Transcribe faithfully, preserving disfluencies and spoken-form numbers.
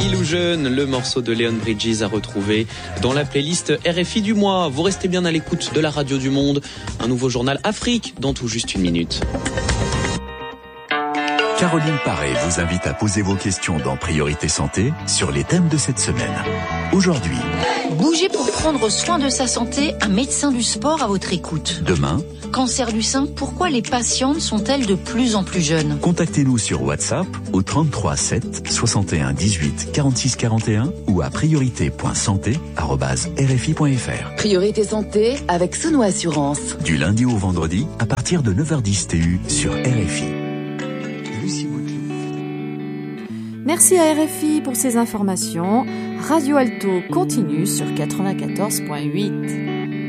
Ilou Jeune, le morceau de Leon Bridges à retrouver dans la playlist R F I du mois. Vous restez bien à l'écoute de la radio du monde. Un nouveau journal Afrique dans tout juste une minute. Caroline Paré vous invite à poser vos questions dans Priorité Santé sur les thèmes de cette semaine. Aujourd'hui, bouger pour prendre soin de sa santé, un médecin du sport à votre écoute. Demain, cancer du sein, pourquoi les patientes sont-elles de plus en plus jeunes? Contactez-nous sur WhatsApp au trente-trois sept soixante et un dix-huit quarante-six quarante et un ou à priorité point santé arobase r f i point f r. Priorité Santé avec Sono Assurance. Du lundi au vendredi à partir de neuf heures dix T U sur R F I. Merci à R F I pour ces informations. Radio Alto continue sur quatre-vingt-quatorze virgule huit.